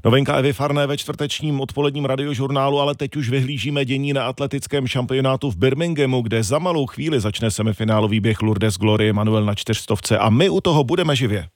Novinka Evy Farné ve čtvrtečním odpoledním radiožurnálu, ale teď už vyhlížíme dění na atletickém šampionátu v Birminghamu, kde za malou chvíli začne semifinálový běh Lourdes Glory Emanuel na 400 a my u toho budeme živě.